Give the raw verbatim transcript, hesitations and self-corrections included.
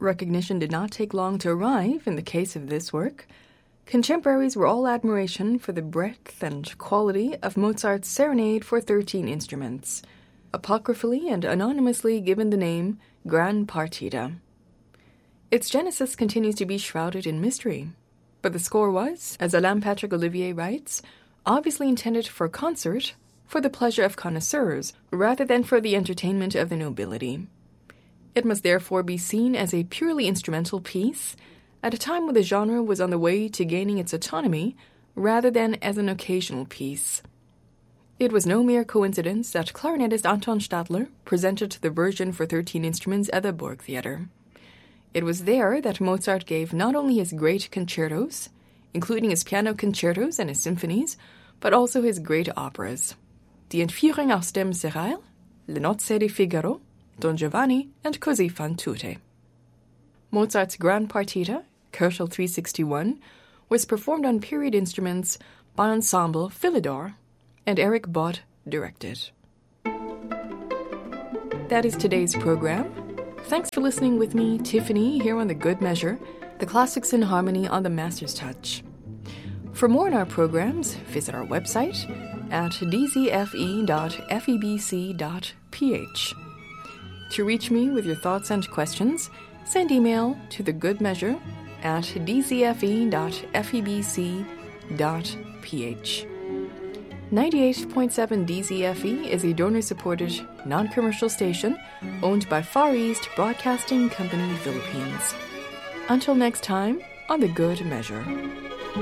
recognition did not take long to arrive in the case of this work. Contemporaries were all admiration for the breadth and quality of Mozart's Serenade for thirteen instruments, apocryphally and anonymously given the name Gran Partita. Its genesis continues to be shrouded in mystery, but the score was, as Alain Patrick Olivier writes, obviously intended for concert, for the pleasure of connoisseurs, rather than for the entertainment of the nobility. It must therefore be seen as a purely instrumental piece, at a time when the genre was on the way to gaining its autonomy, rather than as an occasional piece. It was no mere coincidence that clarinetist Anton Stadler presented the version for thirteen instruments at the Burgtheater. It was there that Mozart gave not only his great concertos, including his piano concertos and his symphonies, but also his great operas, Die Entführung aus dem Serail, Le Nozze di Figaro, Don Giovanni, and Così fan tutte. Mozart's Gran Partita, Köchel three sixty-one, was performed on period instruments by Ensemble Philidor, and Eric Bott directed. That is today's program. Thanks for listening with me, Tiffany, here on The Good Measure, the classics in harmony on the Master's Touch. For more on our programs, visit our website at d z f e dot f e b c dot p h. To reach me with your thoughts and questions, send email to thegoodmeasure at d z f e dot f e b c dot p h. ninety-eight point seven D Z F E is a donor-supported, non-commercial station owned by Far East Broadcasting Company Philippines. Until next time, on The Good Measure.